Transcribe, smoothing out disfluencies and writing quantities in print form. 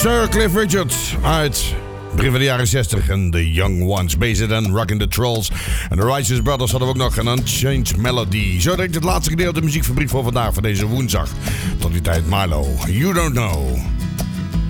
Sir Cliff Richard uit begin van de jaren 60 en The Young Ones. Based on Rockin' the Trolls. En The Righteous Brothers hadden we ook nog een Unchanged Melody. Zo direct het laatste gedeelte muziekfabriek voor vandaag, voor deze woensdag. Tot die tijd Milo, You Don't Know.